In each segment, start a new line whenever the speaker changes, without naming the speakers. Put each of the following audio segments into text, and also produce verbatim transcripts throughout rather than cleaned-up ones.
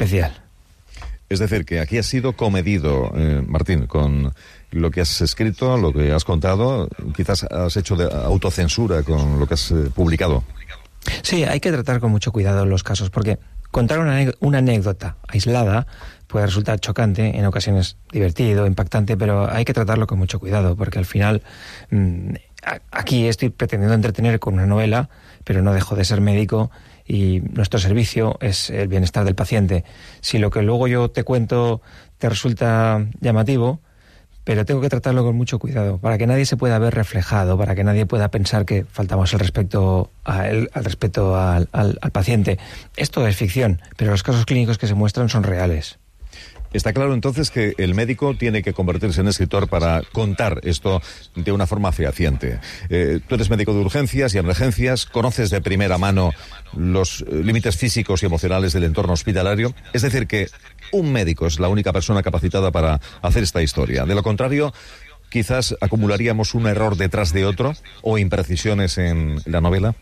especial.
Es decir, que aquí has sido comedido, eh, Martín, con lo que has escrito, lo que has contado. Quizás has hecho de autocensura con lo que has eh, publicado.
Sí, hay que tratar con mucho cuidado los casos, porque contar una, una anécdota aislada puede resultar chocante, en ocasiones divertido, impactante, pero hay que tratarlo con mucho cuidado, porque al final mmm, aquí estoy pretendiendo entretener con una novela, pero no dejo de ser médico y nuestro servicio es el bienestar del paciente. Si lo que luego yo te cuento te resulta llamativo, pero tengo que tratarlo con mucho cuidado, para que nadie se pueda ver reflejado, para que nadie pueda pensar que faltamos el respeto a él, al respeto al, al, al paciente. Esto es ficción, pero los casos clínicos que se muestran son reales.
Está claro entonces que el médico tiene que convertirse en escritor para contar esto de una forma fehaciente. Eh, tú eres médico de urgencias y emergencias, conoces de primera mano los eh, límites físicos y emocionales del entorno hospitalario. Es decir, que un médico es la única persona capacitada para hacer esta historia. De lo contrario, quizás acumularíamos un error detrás de otro o imprecisiones en la novela.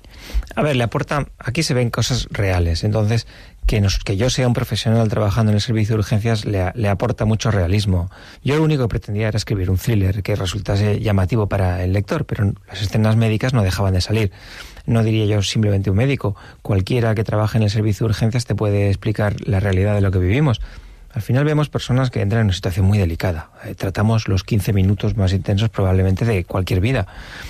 A ver, le aporta, aquí se ven cosas reales, entonces que, nos, que yo sea un profesional trabajando en el servicio de urgencias le, le aporta mucho realismo. Yo lo único que pretendía era escribir un thriller que resultase llamativo para el lector, pero las escenas médicas no dejaban de salir. No diría yo simplemente un médico, cualquiera que trabaje en el servicio de urgencias te puede explicar la realidad de lo que vivimos. Al final vemos personas que entran en una situación muy delicada. Eh, tratamos los quince minutos más intensos probablemente de cualquier vida.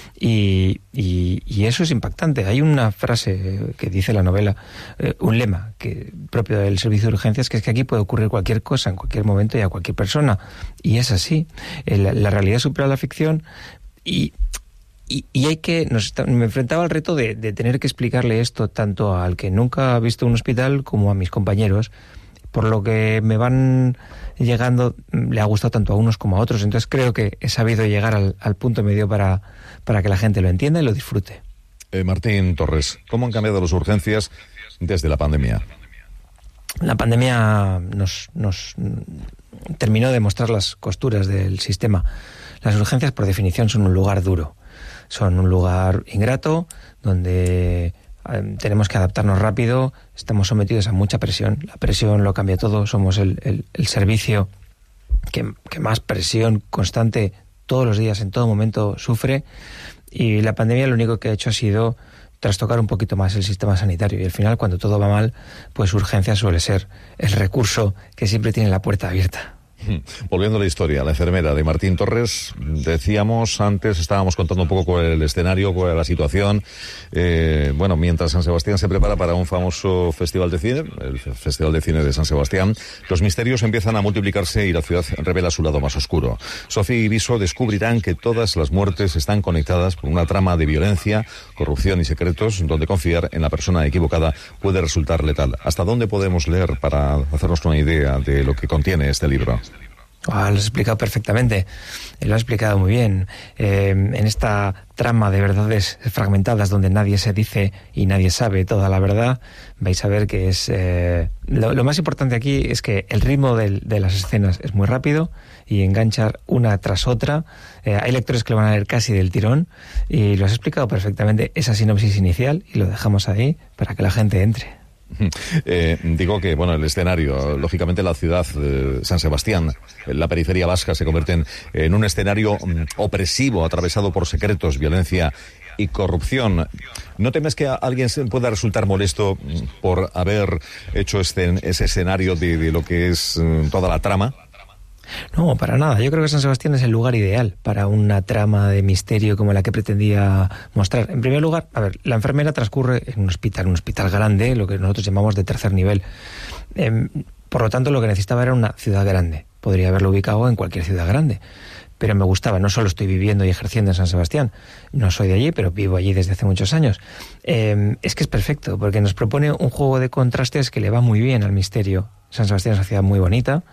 Y, y, y eso es impactante. Hay una frase que dice la novela, eh, un lema que propio del servicio de urgencias, que es que aquí puede ocurrir cualquier cosa en cualquier momento y a cualquier persona. Y es así. Eh, la, la realidad supera la ficción y... Y, y hay que, nos, me enfrentaba al reto de, de tener que explicarle esto tanto al que nunca ha visto un hospital como a mis compañeros. Por lo que me van llegando, le ha gustado tanto a unos como a otros. Entonces creo que he sabido llegar al, al punto medio para, para que la gente lo entienda y lo disfrute.
Eh, Martín Torres, ¿cómo han cambiado las urgencias desde la pandemia?
La pandemia nos, nos terminó de mostrar las costuras del sistema. Las urgencias, por definición, son un lugar duro. Son un lugar ingrato, donde tenemos que adaptarnos rápido, estamos sometidos a mucha presión. La presión lo cambia todo, somos el, el, el servicio que, que más presión constante todos los días, en todo momento, sufre. Y la pandemia lo único que ha hecho ha sido trastocar un poquito más el sistema sanitario. Y al final, cuando todo va mal, pues urgencia suele ser el recurso que siempre tiene la puerta abierta.
Volviendo a la historia, la enfermera de Martín Torres, decíamos antes, estábamos contando un poco cuál es el escenario, cuál es la situación. Eh, bueno, mientras San Sebastián se prepara para un famoso festival de cine, el Festival de Cine de San Sebastián, los misterios empiezan a multiplicarse y la ciudad revela su lado más oscuro. Sofía y Viso descubrirán que todas las muertes están conectadas por una trama de violencia, corrupción y secretos, donde confiar en la persona equivocada puede resultar letal. ¿Hasta dónde podemos leer para hacernos una idea de lo que contiene este libro?
Oh, lo has explicado perfectamente, lo has explicado muy bien. Eh, en esta trama de verdades fragmentadas donde nadie se dice y nadie sabe toda la verdad, vais a ver que es... Eh, lo, lo más importante aquí es que el ritmo del, de las escenas es muy rápido y enganchar una tras otra. Eh, hay lectores que lo van a leer casi del tirón y lo has explicado perfectamente, esa sinopsis inicial, y lo dejamos ahí para que la gente entre.
Eh, digo que, bueno, el escenario, lógicamente la ciudad de San Sebastián, la periferia vasca, se convierten en un escenario opresivo, atravesado por secretos, violencia y corrupción. ¿No temes que a alguien se pueda resultar molesto por haber hecho este, ese escenario de, de lo que es toda la trama?
No, para nada. Yo creo que San Sebastián es el lugar ideal para una trama de misterio como la que pretendía mostrar. En primer lugar, a ver, la enfermera transcurre en un hospital, un hospital grande, lo que nosotros llamamos de tercer nivel. Eh, por lo tanto, lo que necesitaba era una ciudad grande. Podría haberlo ubicado en cualquier ciudad grande. Pero me gustaba, no solo estoy viviendo y ejerciendo en San Sebastián, no soy de allí, pero vivo allí desde hace muchos años. Eh, es que es perfecto, porque nos propone un juego de contrastes que le va muy bien al misterio. San Sebastián es una ciudad muy bonita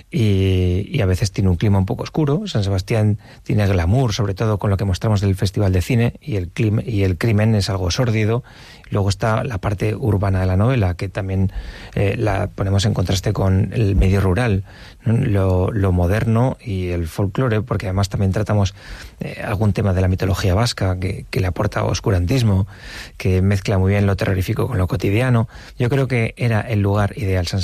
y, y a veces tiene un clima un poco oscuro. San Sebastián tiene glamour, sobre todo con lo que mostramos del Festival de Cine, y el, clima, y el crimen es algo sórdido. Luego está la parte urbana de la novela, que también eh, la ponemos en contraste con el medio rural, ¿no? lo, lo moderno y el folclore, porque además también tratamos eh, algún tema de la mitología vasca que, que le aporta oscurantismo, que mezcla muy bien lo terrorífico con lo cotidiano. Yo creo que era el lugar ideal, San